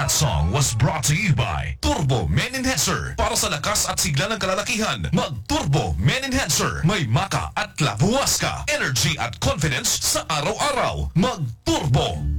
That song was brought to you by Turbo Men Enhancer. Para sa lakas at sigla ng kalalakihan, mag-Turbo Men Enhancer. May maka at labuwas ka. Energy at confidence sa araw-araw. Mag-Turbo